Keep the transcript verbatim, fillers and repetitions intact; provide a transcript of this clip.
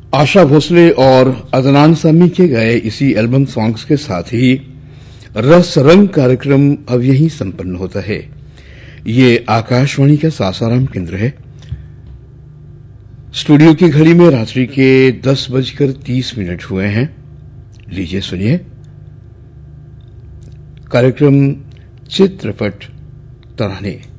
आशा भोसले और अदनान सामी के गाए इसी एल्बम सॉन्ग्स के साथ ही रस रंग कार्यक्रम अब यहीं संपन्न होता है। ये आकाशवाणी का सासाराम केंद्र है। स्टूडियो की घड़ी में रात्रि के दस बजकर तीस मिनट हुए हैं। लीजिए सुनिए कार्यक्रम चित्रपट तराने।